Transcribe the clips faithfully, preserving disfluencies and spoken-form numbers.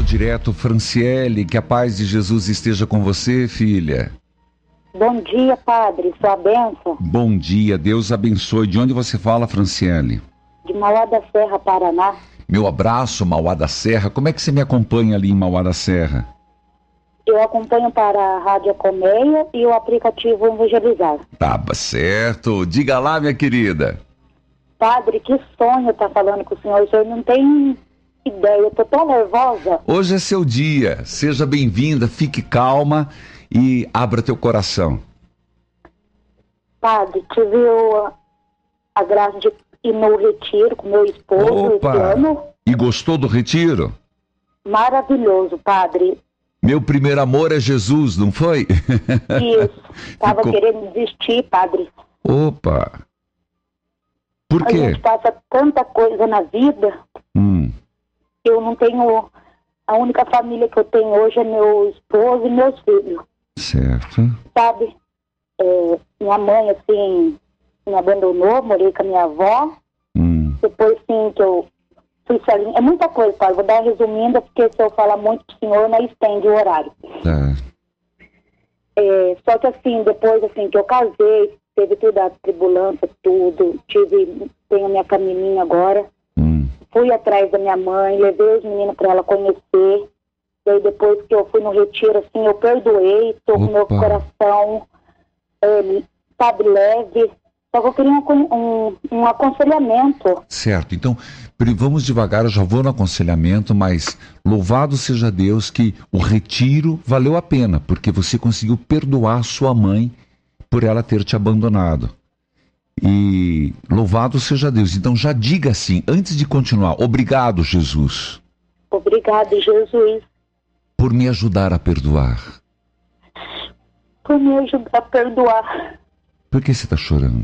direto, Franciele, que a paz de Jesus esteja com você, filha. Bom dia, padre, sua bênção. Bom dia, Deus abençoe. De onde você fala, Franciele? De Mauá da Serra, Paraná. Meu abraço, Mauá da Serra. Como é que você me acompanha ali em Mauá da Serra? Eu acompanho para a Rádio Colmeia e o aplicativo Evangelizar. Tá certo. Diga lá, minha querida. Padre, que sonho estar falando com o senhor. O senhor não tem ideia, eu tô tão nervosa. Hoje é seu dia. Seja bem-vinda, fique calma e abra teu coração. Padre, tive o, a graça de ir no retiro com meu esposo Opa! esse ano. E gostou do retiro? Maravilhoso, padre. Meu primeiro amor é Jesus, não foi? Isso. Tava Ficou... querendo desistir, padre. Opa! Por A quê? gente passa tanta coisa na vida. Hum. Eu não tenho... A única família que eu tenho hoje é meu esposo e meus filhos. Certo. Sabe? É, minha mãe, assim, me abandonou, morei com a minha avó. Hum. Depois, sim, que eu fui salinha. É muita coisa, pai. Vou dar uma resumida, porque se eu falar muito pro senhor, não estende o horário. Tá. É, só que, assim, depois, assim, que eu casei, teve tudo a tribulância, tudo. Tive, tenho minha caminhinha agora. Hum. Fui atrás da minha mãe, levei os meninos para ela conhecer. E aí depois que eu fui no retiro, assim, eu perdoei, tô com meu coração, é, sabe, leve. Só que eu queria um, um, um aconselhamento. Certo, então vamos devagar, eu já vou no aconselhamento, mas louvado seja Deus que o retiro valeu a pena, porque você conseguiu perdoar sua mãe por ela ter te abandonado. E louvado seja Deus. Então já diga assim, antes de continuar, obrigado, Jesus. Obrigado, Jesus. Por me ajudar a perdoar. Por me ajudar a perdoar. Por que você está chorando?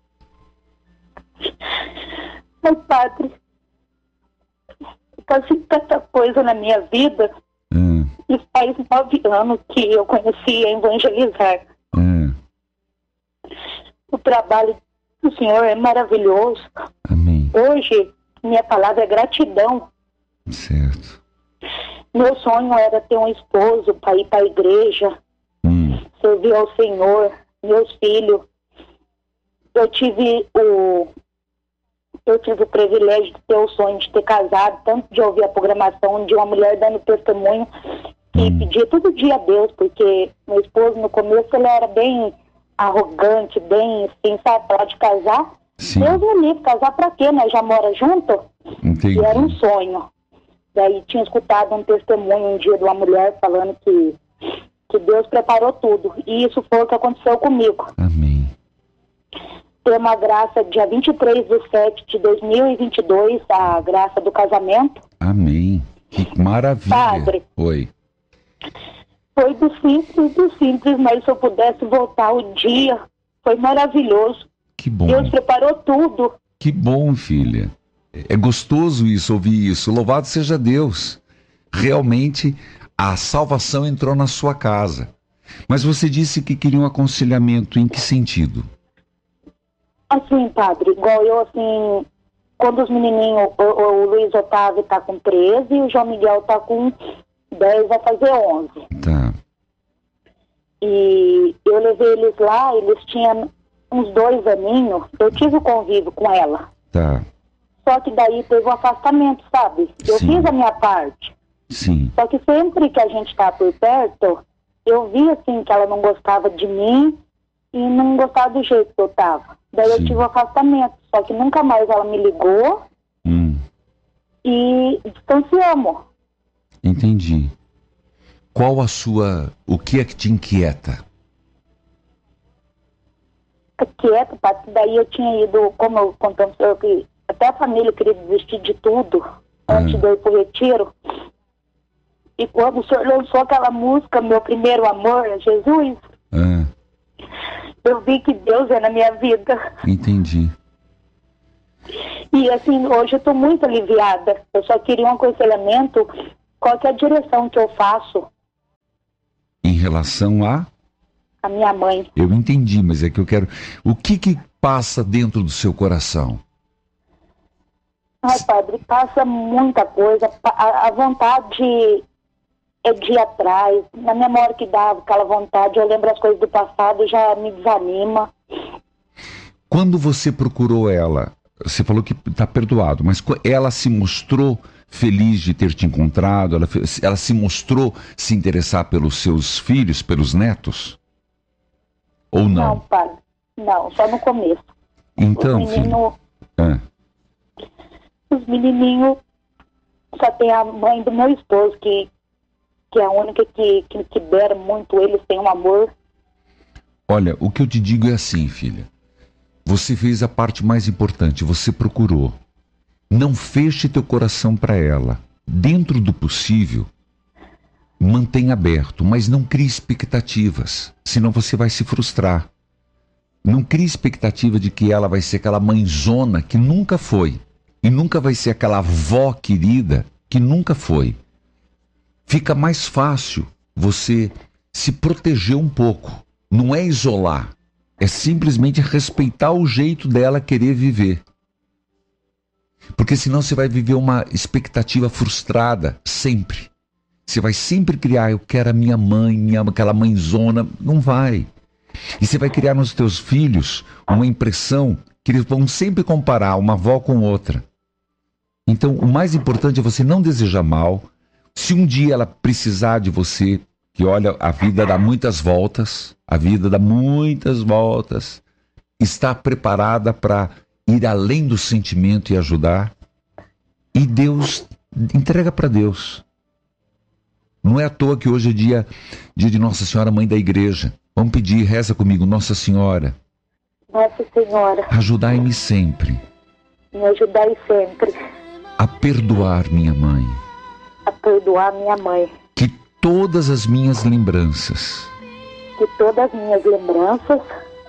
Meu padre, eu passei tanta coisa na minha vida. Hum. E faz nove anos que eu conheci a Evangelizar. Hum. O trabalho do Senhor é maravilhoso. Amém. Hoje, minha palavra é gratidão. Certo. Meu sonho era ter um esposo para ir para a igreja, hum. servir ao Senhor, meus filhos. Eu tive o eu tive o privilégio de ter o sonho de ter casado, tanto de ouvir a programação de uma mulher dando testemunho e hum. pedir todo dia a Deus, porque meu esposo no começo ele era bem arrogante, bem assim, sabe, falar de casar. Sim. Deus me livre, casar pra quê? Nós já mora junto? Entendi. E era um sonho. Daí tinha escutado um testemunho um dia de uma mulher falando que, que Deus preparou tudo. E isso foi o que aconteceu comigo. Amém. Tem uma graça dia vinte e três de setembro de dois mil e vinte e dois, a graça do casamento. Amém. Que maravilha. Padre. Oi. Foi do simples, do simples, mas se eu pudesse voltar o dia, foi maravilhoso. Que bom. Deus preparou tudo. Que bom, filha. É gostoso isso, ouvir isso. Louvado seja Deus. Realmente, a salvação entrou na sua casa. Mas você disse que queria um aconselhamento. Em que sentido? Assim, padre, igual eu, assim, quando os menininhos, o, o Luiz Otávio tá com treze e o João Miguel tá com dez, vai fazer onze. Tá. E eu levei eles lá, eles tinham uns dois aninhos, eu tive o convívio com ela. Tá. Só que daí teve um afastamento, sabe? Eu Sim. fiz a minha parte. Sim. Só que sempre que a gente tá por perto, eu vi, assim, que ela não gostava de mim e não gostava do jeito que eu tava. Daí Sim. eu tive um afastamento. Só que nunca mais ela me ligou Hum. e distanciamos. Entendi. Qual a sua... O que é que te inquieta? Quieto, Pato. Daí eu tinha ido, como eu contei pro senhor, que até a família queria desistir de tudo antes Hum. de eu ir pro retiro. E quando o senhor lançou aquela música, Meu Primeiro Amor, é Jesus, Ah, eu vi que Deus é na minha vida. entendi. E assim, hoje eu tô muito aliviada. Eu só queria um aconselhamento, qual que é a direção que eu faço. Em relação a... A minha mãe. Eu entendi, mas é que eu quero... O que que passa dentro do seu coração? Ai, padre, passa muita coisa. A, a vontade é dia atrás. Na mesma hora que dá aquela vontade, eu lembro as coisas do passado e já me desanima. Quando você procurou ela, você falou que está perdoado, mas ela se mostrou feliz de ter te encontrado? Ela, ela se mostrou se interessar pelos seus filhos, pelos netos? Ou não? Não, pai. Não, só no começo. Então, os menino, filho... ah. Os menininhos, só tem a mãe do meu esposo, que, que é a única que, que, que dera muito, eles têm um amor. Olha, o que eu te digo é assim, filha. Você fez a parte mais importante, você procurou. Não feche teu coração para ela. Dentro do possível, mantenha aberto, mas não crie expectativas, senão você vai se frustrar. Não crie expectativa de que ela vai ser aquela mãezona que nunca foi. E nunca vai ser aquela avó querida que nunca foi. Fica mais fácil você se proteger um pouco. Não é isolar, é simplesmente respeitar o jeito dela querer viver. Porque senão você vai viver uma expectativa frustrada, sempre. Você vai sempre criar, eu quero a minha mãe, minha, aquela mãezona. Não vai. E você vai criar nos teus filhos uma impressão que eles vão sempre comparar uma avó com outra. Então, o mais importante é você não desejar mal. Se um dia ela precisar de você, que olha, a vida dá muitas voltas, a vida dá muitas voltas, está preparada para ir além do sentimento e ajudar. E Deus, entrega para Deus. Não é à toa que hoje é dia, dia de Nossa Senhora, Mãe da Igreja. Vamos pedir, reza comigo, Nossa Senhora. Nossa Senhora. Ajudai-me sempre. Me ajudai sempre. A perdoar minha mãe. A perdoar minha mãe. Que todas as minhas lembranças. Que todas as minhas lembranças.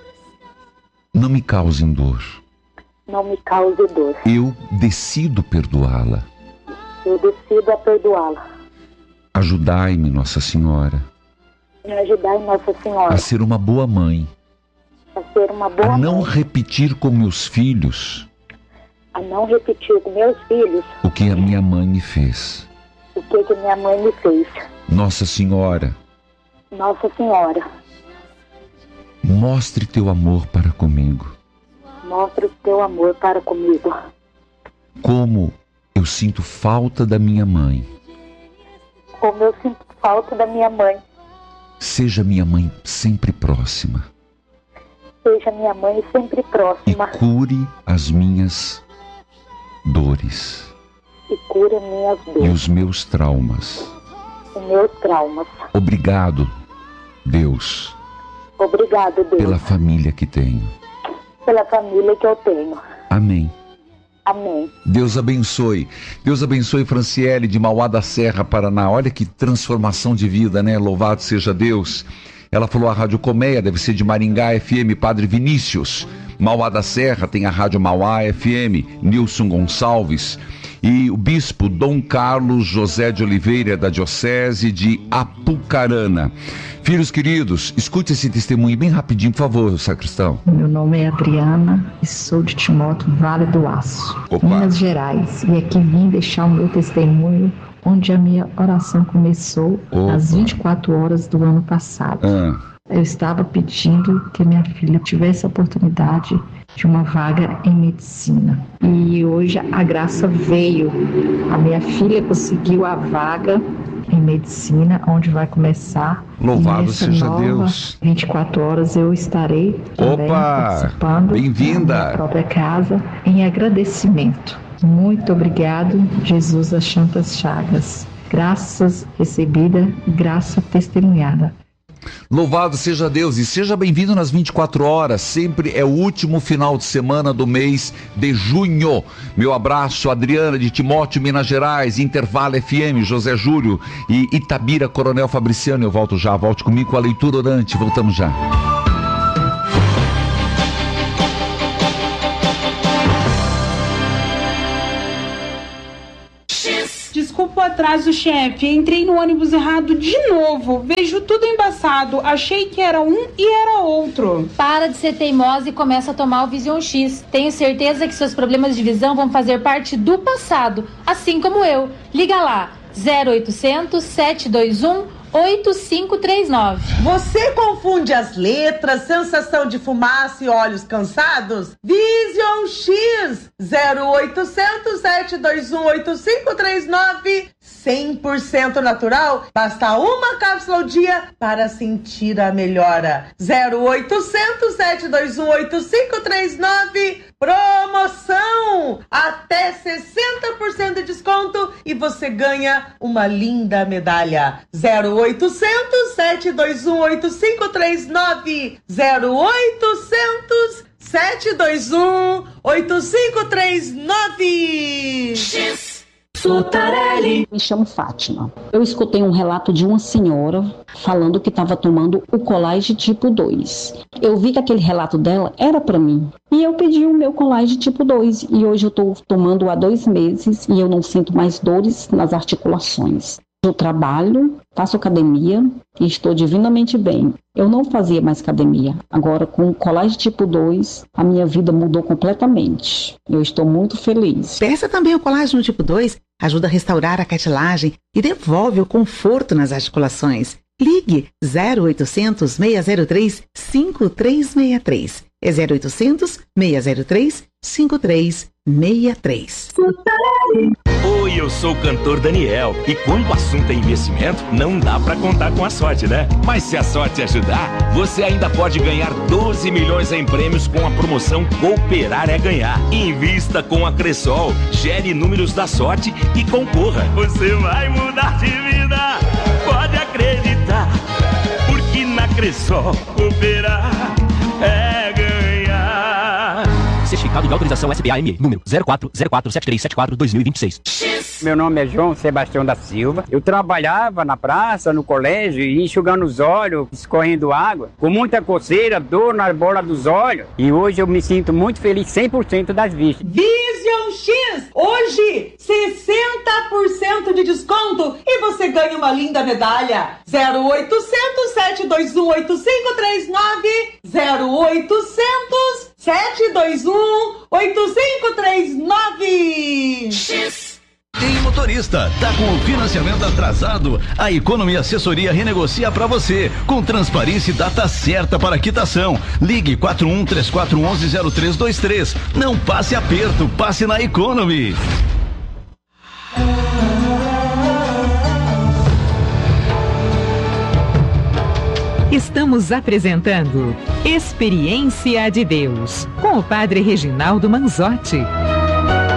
Não me causem dor. Não me cause dor. Eu decido perdoá-la. Eu decido a perdoá-la. Ajudai-me, Nossa Senhora. Me ajudai, Nossa Senhora. A ser uma boa mãe. A ser uma boa A não mãe. repetir com meus filhos. A não repetir com meus filhos. O que a minha mãe me fez. O que, que minha mãe me fez. Nossa Senhora. Nossa Senhora. Mostre teu amor para comigo. Mostre o teu amor para comigo. Como eu sinto falta da minha mãe. Como eu sinto falta da minha mãe. Seja minha mãe sempre próxima. Seja minha mãe sempre próxima. E cure as minhas dores. E cure minhas dores. E os meus traumas. Os meus traumas. Obrigado, Deus. Obrigado, Deus. Pela família que tenho. Pela família que eu tenho. Amém. Amém. Deus abençoe. Deus abençoe Franciele de Mauá da Serra, Paraná. Olha que transformação de vida, né? Louvado seja Deus. Ela falou a Rádio Colmeia, deve ser de Maringá F M, Padre Vinícius. Mauá da Serra tem a Rádio Mauá F M, Nilson Gonçalves. E o bispo Dom Carlos José de Oliveira, da Diocese de Apucarana. Filhos queridos, escute esse testemunho bem rapidinho, por favor, sacristão. Meu nome é Adriana e sou de Timóteo, Vale do Aço, Opa. Minas Gerais. E aqui vim deixar o meu testemunho, onde a minha oração começou Opa. às vinte e quatro horas do ano passado. Ah. Eu estava pedindo que minha filha tivesse a oportunidade de uma vaga em medicina. E hoje a graça veio. A minha filha conseguiu a vaga em medicina, onde vai começar. Louvado nessa seja nova Deus. vinte e quatro horas eu estarei também Opa! participando Bem-vinda. na minha própria casa em agradecimento. Muito obrigado, Jesus das Santas Chagas. Graças recebida, graça testemunhada. Louvado seja Deus e seja bem-vindo nas vinte e quatro horas, sempre é o último final de semana do mês de junho. Meu abraço, Adriana de Timóteo, Minas Gerais, Intervalo F M, José Júlio e Itabira, Coronel Fabriciano. Eu volto já, volte comigo com a leitura orante, voltamos já. Desculpa o atraso, chefe. Entrei no ônibus errado de novo. Vejo tudo embaçado. Achei que era um e era outro. Para de ser teimosa e começa a tomar o Vision X. Tenho certeza que seus problemas de visão vão fazer parte do passado, assim como eu. Liga lá. zero oitocentos, sete dois um, oito cinco três nove. Você confunde as letras, sensação de fumaça e olhos cansados? Vision X zero oitocentos, sete dois um, oito cinco três nove, cem por cento natural, basta uma cápsula ao dia para sentir a melhora. zero oitocentos, sete dois um, oito cinco três nove, promoção! Até sessenta por cento de desconto e você ganha uma linda medalha. zero oitocentos, sete dois um, oito cinco três nove, zero oitocentos, sete dois um, oito cinco três nove. X Sutarelli. Me chamo Fátima. Eu escutei um relato de uma senhora falando que estava tomando o Colage tipo dois. Eu vi que aquele relato dela era para mim. E eu pedi o meu Colage tipo dois. E hoje eu estou tomando há dois meses e eu não sinto mais dores nas articulações. Eu trabalho, faço academia e estou divinamente bem. Eu não fazia mais academia. Agora, com o Colage tipo dois, a minha vida mudou completamente. Eu estou muito feliz. Peça também o Colágeno tipo dois. Ajuda a restaurar a cartilagem e devolve o conforto nas articulações. Ligue zero oitocentos, seis zero três, cinco três seis três. É zero oitocentos, seis zero três, cinco três seis três. Oi, eu sou o cantor Daniel. E quando o assunto é investimento, não dá pra contar com a sorte, né? Mas se a sorte ajudar, você ainda pode ganhar doze milhões em prêmios com a promoção Cooperar é Ganhar. Invista com a Cressol, gere números da sorte e concorra. Você vai mudar de vida, pode acreditar. Porque na Cressol, cooperar é ganhar. Certificado de autorização S B A M E, número zero quatro zero quatro sete três sete quatro, dois mil e vinte e seis. Meu nome é João Sebastião da Silva. Eu trabalhava na praça, no colégio, enxugando os olhos, escorrendo água, com muita coceira, dor na bola dos olhos. E hoje eu me sinto muito feliz, cem por cento das vistas. Vision X, hoje sessenta por cento de desconto e você ganha uma linda medalha. zero oitocentos, sete dois um, oito cinco três nove, zero oitocentos, sete dois um, oito cinco três nove. X. Tem motorista, tá com o financiamento atrasado? A Economy Assessoria renegocia para você, com transparência e data certa para quitação. Ligue quatro um três quatro um um zero três dois três. Não passe aperto, passe na Economy. Estamos apresentando Experiência de Deus, com o Padre Reginaldo Manzotti.